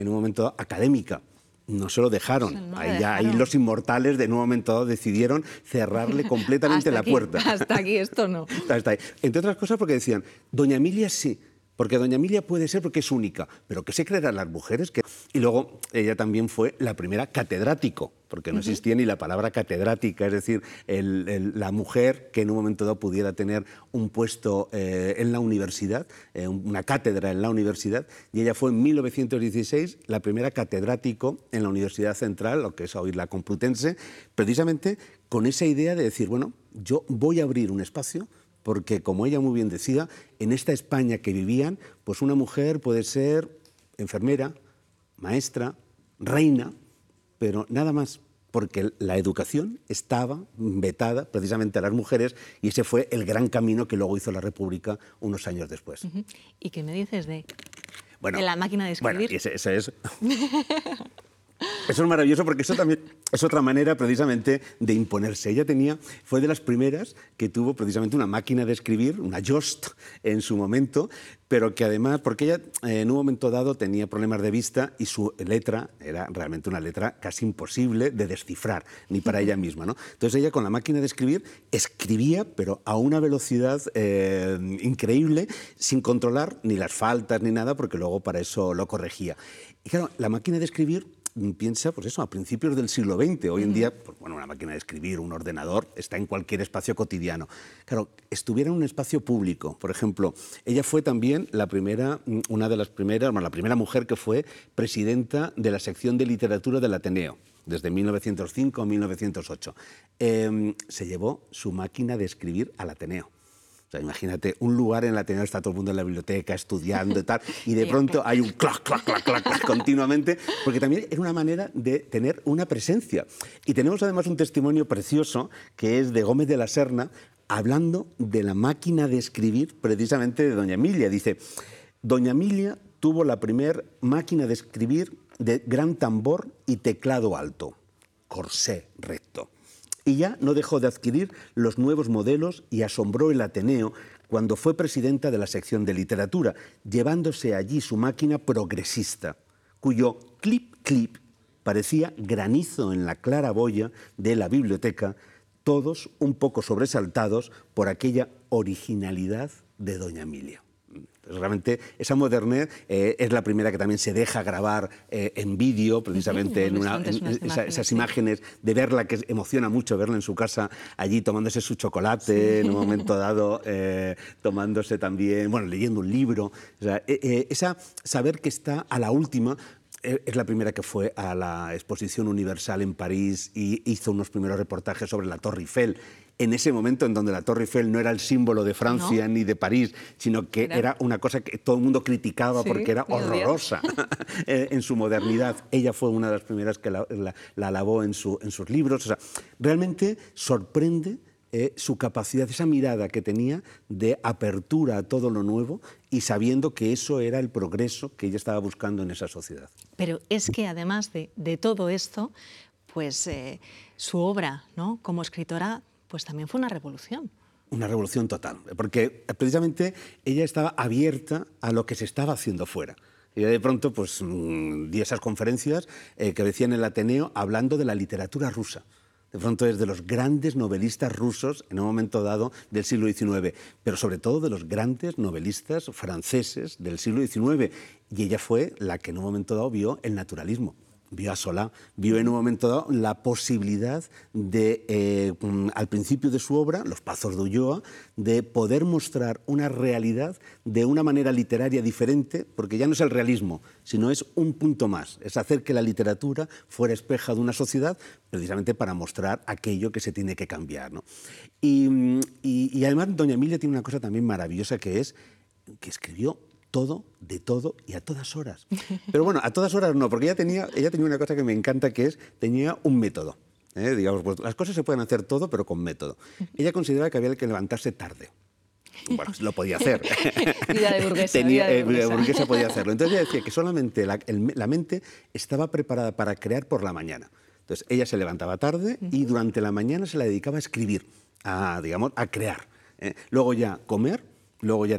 en un momento académica. No se lo dejaron. Ahí los inmortales de un momento dado decidieron cerrarle completamente la puerta. Hasta aquí esto no. Hasta ahí. Entre otras cosas porque decían, doña Emilia sí, porque doña Emilia puede ser porque es única, pero ¿qué se creerán las mujeres? Y luego ella también fue la primera catedrático, porque no existía ni la palabra catedrática, es decir, la mujer que en un momento dado pudiera tener un puesto en la universidad, una cátedra en la universidad, y ella fue en 1916 la primera catedrático en la Universidad Central, lo que es hoy la Complutense, precisamente con esa idea de decir, bueno, yo voy a abrir un espacio, porque, como ella muy bien decía, en esta España que vivían, pues una mujer puede ser enfermera, maestra, reina, pero nada más, porque la educación estaba vetada precisamente a las mujeres y ese fue el gran camino que luego hizo la República unos años después. ¿Y qué me dices de la máquina de escribir? Bueno, esa es... Eso es maravilloso porque eso también es otra manera precisamente de imponerse. Ella fue de las primeras que tuvo precisamente una máquina de escribir, una Jost en su momento, pero que además, porque ella en un momento dado tenía problemas de vista y su letra era realmente una letra casi imposible de descifrar, ni para ella misma, ¿no? Entonces ella con la máquina de escribir escribía, pero a una velocidad increíble, sin controlar ni las faltas ni nada, porque luego para eso lo corregía. Y claro, la máquina de escribir, piensa, pues eso, a principios del siglo XX. Hoy en día, pues bueno, una máquina de escribir, un ordenador, está en cualquier espacio cotidiano. Claro, estuviera en un espacio público. Por ejemplo, ella fue también la primera mujer que fue presidenta de la sección de literatura del Ateneo, desde 1905 a 1908. Se llevó su máquina de escribir al Ateneo. O sea, imagínate, un lugar en el Ateneo, está todo el mundo en la biblioteca estudiando y tal, y de pronto hay un clac, clac, clac, clac, clac continuamente, porque también era una manera de tener una presencia. Y tenemos además un testimonio precioso, que es de Gómez de la Serna, hablando de la máquina de escribir precisamente de doña Emilia. Dice, doña Emilia tuvo la primer máquina de escribir de gran tambor y teclado alto, corsé recto. Y ya no dejó de adquirir los nuevos modelos y asombró el Ateneo cuando fue presidenta de la sección de literatura, llevándose allí su máquina progresista, cuyo clip-clip parecía granizo en la claraboya de la biblioteca, todos un poco sobresaltados por aquella originalidad de doña Emilia. Realmente esa modernez es la primera que también se deja grabar en vídeo, precisamente esas imágenes de verla, que emociona mucho verla en su casa, allí tomándose su chocolate, en un momento dado, tomándose también, bueno, leyendo un libro. O sea, saber que está a la última. Es la primera que fue a la Exposición Universal en París y hizo unos primeros reportajes sobre la Torre Eiffel. En ese momento en donde la Torre Eiffel no era el símbolo de Francia ni de París, sino que era una cosa que todo el mundo criticaba porque era horrorosa en su modernidad. Ella fue una de las primeras que la alabó en sus libros. O sea, realmente sorprende su capacidad, esa mirada que tenía de apertura a todo lo nuevo y sabiendo que eso era el progreso que ella estaba buscando en esa sociedad. Pero es que además de todo esto, pues su obra, ¿no?, como escritora, pues también fue una revolución. Una revolución total, porque precisamente ella estaba abierta a lo que se estaba haciendo fuera. Y de pronto pues di esas conferencias que decían en el Ateneo hablando de la literatura rusa. De pronto es de los grandes novelistas rusos en un momento dado del siglo XIX, pero sobre todo de los grandes novelistas franceses del siglo XIX. Y ella fue la que en un momento dado vio el naturalismo. Vio a Solá, vio en un momento dado la posibilidad de, al principio de su obra, Los Pazos de Ulloa, de poder mostrar una realidad de una manera literaria diferente, porque ya no es el realismo, sino es un punto más, es hacer que la literatura fuera espejo de una sociedad, precisamente para mostrar aquello que se tiene que cambiar, ¿no? Y además doña Emilia tiene una cosa también maravillosa, que es que escribió todo, de todo y a todas horas. Pero bueno, a todas horas no, porque ella tenía una cosa que me encanta, que tenía un método. Digamos, pues, las cosas se pueden hacer todo, pero con método. Ella consideraba que había que levantarse tarde. Bueno, lo podía hacer. Vida de burguesa. Vida de burguesa podía hacerlo. Entonces ella decía que solamente la mente estaba preparada para crear por la mañana. Entonces ella se levantaba tarde y durante la mañana se la dedicaba a escribir, digamos, a crear. Luego ya comer, luego ya